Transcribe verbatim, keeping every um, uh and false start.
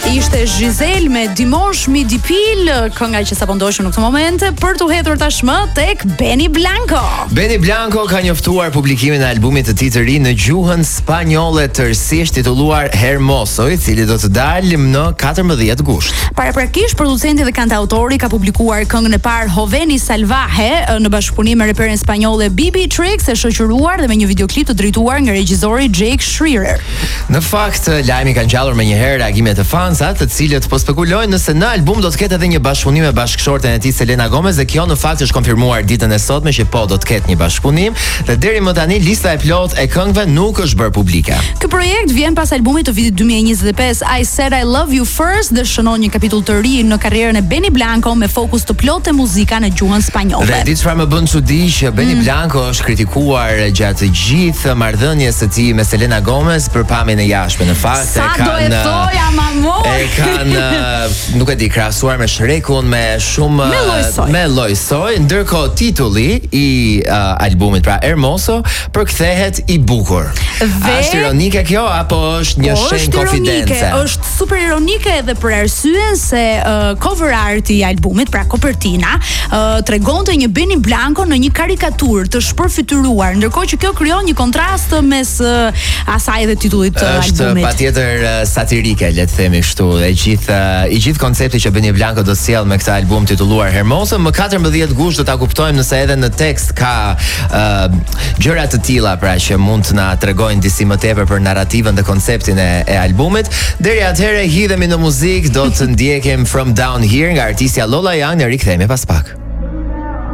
Ishte Giselle me Dimanche Midi Pil, kënga që sapo ndoshëm në këtë moment, për t'u hedhur tashmë tek Benny Blanco. Benny Blanco ka njoftuar publikimin e albumit të tij të ri në gjuhën spanjolle, tërësisht titulluar Hermoso, i cili do të dalë në katërmbëdhjetë gusht. Paraprakisht producenti dhe kantautori ka publikuar këngën e parë Joveni Salvaje në bashkëpunim me reperin spanjolle B B Trix, e shoqëruar dhe me një videoklip të drejtuar nga regjizori Jake Schreier. Në fakt, lajmi ka ngjallur më një herë reagime të fansat, të cilët po spekulojnë nëse në album do të ketë edhe një bashkëpunim me bashkëshorten e tij Selena Gomez, dhe kjo në fakt është konfirmuar ditën e sotme që po do të ketë një bashkëpunim, dhe deri më tani lista e plotë e këngëve nuk është bërë publike. Ky projekt vjen pas albumit të vitit dy mijë e njëzet e pesë I Said I Love You First, dhe shënon një kapitull të ri në karrierën e Benny Blanco me fokus të plotë te muzika në gjuhën spanjolle. Dhe di çfarë më bën çudi që Benny mm. Blanco është kritikuar gjatë të gjithë marrëdhënies së tij me Selena Gomez për pamjen e jashtme. Në fakt Sa e kanë do e thoja, mamor? E kanë nuk e di, krahasuar me Shrekun, me shumë me lloj-soj. Me lloj-soj, ndërkohë titulli i uh, albumit, pra Hermoso, përkthehet i bukur. Dhe A është ironike kjo apo është një po, shenjë konfidence? Është super ironike edhe për arsyen se uh, cover arti i albumit, pra kopertina, uh, tregonte një Benny Blanco në një karikaturë të shpërfytyruar, ndërkohë që kjo krijon një kontrast mes uh, asaj dhe titullit të albumit. Është patjetër uh, satirike, le të themi kështu. E gjithë uh, i gjithë koncepti që Benny Blanco do sjell me këtë album titulluar Hermoso, më katërmbëdhjetë gusht do ta kuptojmë nëse edhe në tekst ka uh, gjëra të tilla, pra që mund të na tregojnë disi më tepër për narrativën dhe konceptin e, e albumit. Deri atëherë hidhemi në muzikë, do të ndjekim From Down Here nga artistja Lola Young, ne rikthehemi pas pak.